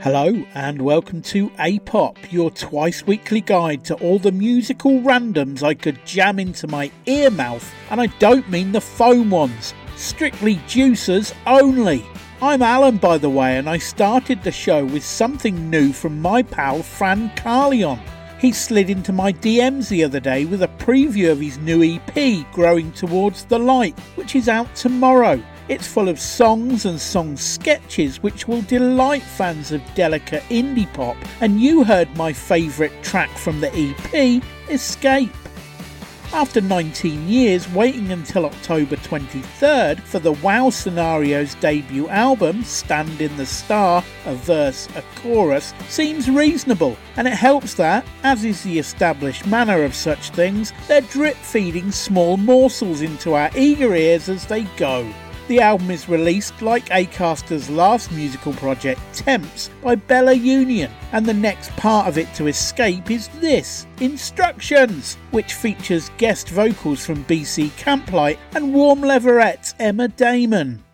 Hello and welcome to A-Pop, your twice weekly guide to all the musical randoms I could jam into my ear mouth, and I don't mean the foam ones, strictly juicers only. I'm Alan, by the way, and I started the show with something new from my pal Fran Carleon. He slid into my DMs the other day with a preview of his new EP, Growing Towards the Light, which is out tomorrow. It's full of songs and song sketches which will delight fans of delicate indie pop, and you heard my favourite track from the EP, Escape. After 19 years, waiting until October 23rd for the Wow Scenario's debut album, Stand in the Star, a verse, a chorus, seems reasonable, and it helps that, as is the established manner of such things, they're drip-feeding small morsels into our eager ears as they go. The album is released like Acaster's last musical project, Temps, by Bella Union, and the next part of it to Escape is this, Instructions, which features guest vocals from BC Camplight and Warm Leverette's Emma Damon.